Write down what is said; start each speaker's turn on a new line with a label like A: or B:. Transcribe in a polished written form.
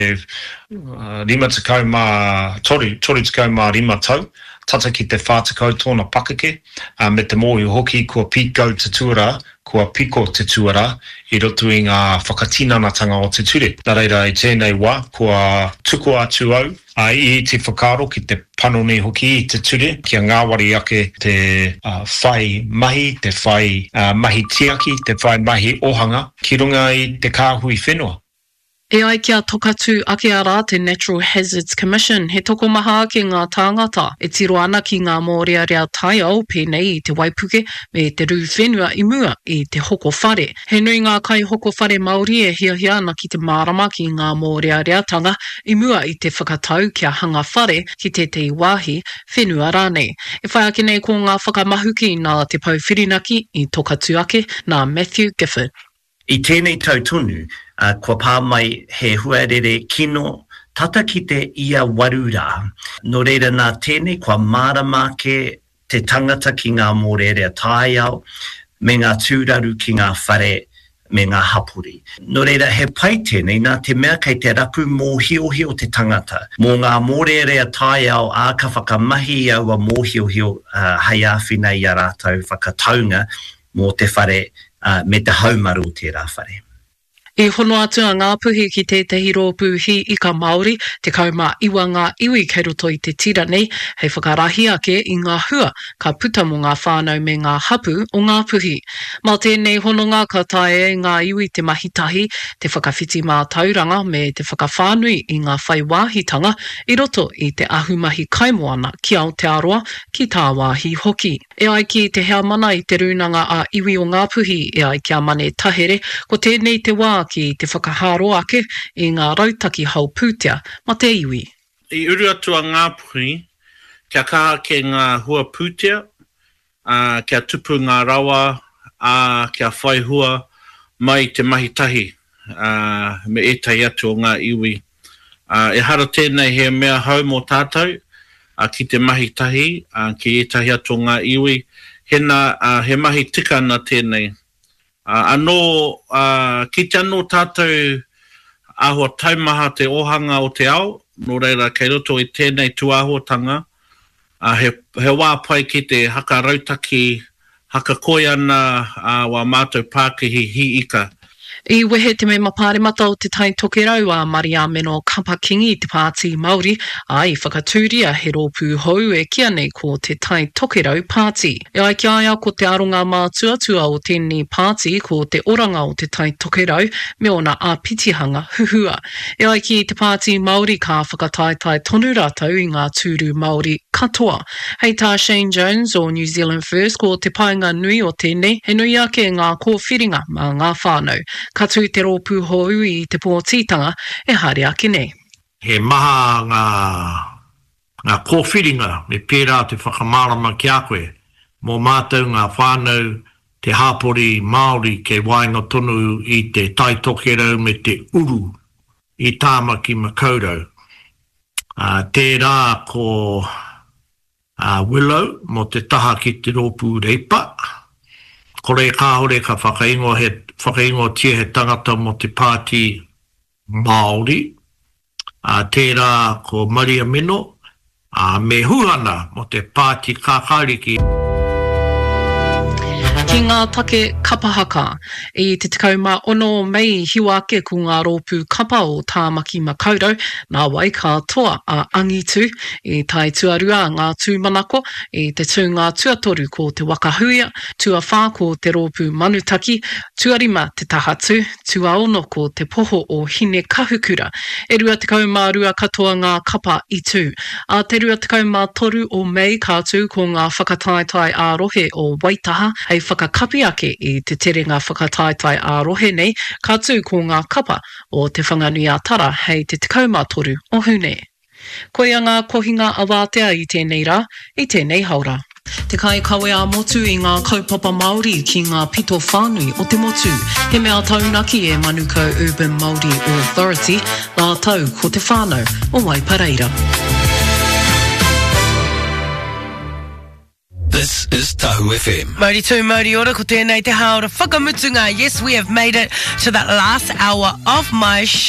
A: Rima tekau mā tori tekau mā rima tau, tata ki te whātakau tōna pakake, me te mōhi hoki kua piko te tuara, kua piko te tuara, I roto I ngā whakatinanatanga o te ture. Nā reira I tēnei wā, kua tuku atu au, I te whakaro ki te panoni hoki I te ture, kia ngāwari ake te whai mahi, te whai mahi tiaki, te whai mahi ohanga, ki runga I te kāhui whenua.
B: E ai kia tokatu ake ara te Natural Hazards Commission, he toko maha ki ngā tāngata, e tiro ana ki ngā mōrearea tai au pēnei I te Waipuke me te rū whenua I mua I te hoko whare. He nui ngā kai hoko whare Māori e hiahia ana ki te mārama ki ngā mōreareatanga I mua I te whakatau kia hanga whare ki te wāhi whenua rānei. E whai ake nei ko ngā whakamahuki nā te pauwhirinaki I tokatu ake nā Matthew Gifford.
C: I tēnei tautonu, kua pā mai he huarere kino tata ki te ia warura. No reira nā tēnei kua mārama ke te tangata ki ngā mōrearea tai au, me ngā tūraru ki ngā whare, me ngā hapuri. No reira he pai tēnei nā te mea kei te rapu mōhiohio te tangata. Mō ngā mōrearea tai au a ka whakamahi au a mōhiohio hei āwhina I a rātau whakataunga mō te whare me te haumaru te rā whare.
B: E hono atu a ngā puhi ki tētahi rōpū hi ika Māori, te kaumā iwa ngā iwi kei roto I te tira nei, hei whakarahi ake I ngā hua, ka puta mo ngā whānau me ngā hapu o ngā puhi. Mā tēnei hononga ka tae ngā iwi te mahitahi, te whakawhiti mā tauranga me te whakawhānui I ngā whaiwāhitanga, I roto I te ahumahi kaimoana ki Aotearoa ki tā wāhi hoki. E ai ki te hea mana I te runanga a iwi o ngā puhi, e ai kia mane tahere, ko tēnei te wā ki te whakaharo ake I ngā rautaki hau pūtea, ma te iwi.
D: I uru atua ngā puhi, kia kaha ke ngā hua pūtea, kia tupu ngā rawa, kia whai hua mai te mahitahi, me etahi atu o ngā iwi. E hara tēnei he mea hau mō tātou, ki te mahitahi, ki etahi atu o ngā iwi, he mahi tika na tēnei. Anō, ki te anō tātou ahua taumaha te ohanga o te ao, no reira kei roto I tēnei tuahuatanga, he wā pai ki te haka rautaki, haka koi ana wā mātou Pākehi hi ika.
B: I wehe te me mapāremata o te tai tokerau a Maria Meno Kapakingi te Pāti Māori, ai whakatūria he rōpū hou e kia nei ko te tai tokerau Pāti. E ai ki aia ko te aronga mātuatua o tēnei Pāti ko te oranga o te tai tokerau me ona a pitihanga huhua. E ai ki te Pāti Māori ka whakataitai tonu rātou I ngā tūru Māori katoa. Hei tā Shane Jones o New Zealand First ko te painga nui o tēnei, he nui ake ngā kōwhiringa mā ngā whānau. Katu te rōpū hou I te pōtitanga e haere ake nei.
E: He maha ngā kōwhiringa me pērā te whakamārama ki a koe, mō mātou ngā whānau te hāpori Māori ke wainga tonu I te taitokerau me te uru I tāmaki makaurau. Tērā ko Willow mo te taha ki te rōpū reipa. Kore kāhore ka whakaingo tia he tangata mo te Pāti Māori. Tērā ko Maria Meno, me huana mo te Pāti Kākāriki.
B: Ki ngā take kapahaka, I te tikauma ono mei hiwa ake ko ngā rōpū kapa o tāmaki makaurau, nā wai katoa a angitu, I tai tuarua ngā tūmanako, I te tū ngā tuatoru ko te wakahuia, tuawhā ko te rōpū manutaki, tuarima te tahatu, tuaono ko te poho o hine kahukura, e rua tikauma rua katoa ngā kapa I tū. A te rua tikauma toru o mei kātū ko ngā whakataitai ārohe o Waitaha, hei whakakapi ake I te terenga whakataitai ārohe nei, kātū ko ngā kapa o te whanganui atara hei te tikauma toru o hune. Koe a ngā kohinga awātea I tēnei rā, I tēnei haura. Te kai kawe a motu I ngā kaupapa Māori ki ngā pito whānui o te motu. He mea taunaki e Manukau Urban Māori Authority, nā tau ko te whānau o Waipareira.
F: This is Tahu FM.
G: Mauri tū, mauri ora, ko tēnei te haora whakamutunga. Yes, we have made it to that last hour of my show.